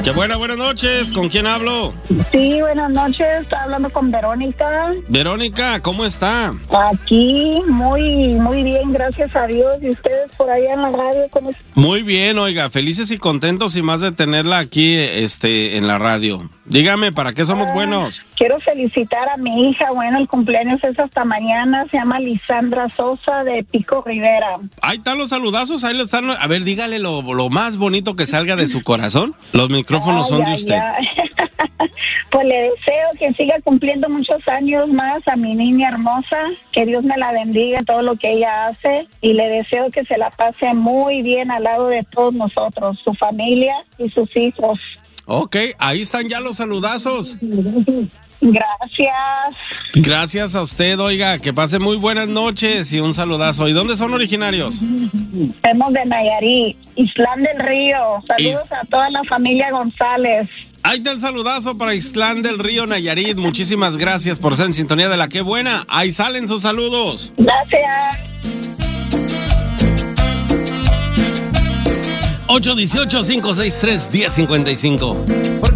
Qué buenas noches. ¿Con quién hablo? Sí, buenas noches. Estoy hablando con Verónica. Verónica, ¿cómo está? Aquí, muy bien, gracias a Dios. ¿Y ustedes por allá en la radio cómo están? Muy bien, oiga, felices y contentos y más de tenerla aquí en la radio. Dígame, ¿para qué somos buenos? Quiero felicitar a mi hija. Bueno, el cumpleaños es hasta mañana. Se llama Lisandra Sosa de Pico Rivera. Ahí están los saludazos, ahí lo están. A ver, dígale lo más bonito que salga de su corazón. Los micrófonos son de usted. Pues le deseo que siga cumpliendo muchos años más a mi niña hermosa, que Dios me la bendiga en todo lo que ella hace, y le deseo que se la pase muy bien al lado de todos nosotros, su familia y sus hijos. Ok, ahí están ya los saludazos. Gracias. Gracias a usted, oiga, que pase muy buenas noches y un saludazo. ¿Y dónde son originarios? Somos de Nayarit, Islán del Río. Saludos a toda la familia González. Ahí está el saludazo para Islán del Río, Nayarit. Muchísimas gracias por ser en sintonía de La Qué Buena. Ahí salen sus saludos. Gracias. 818-563-1055.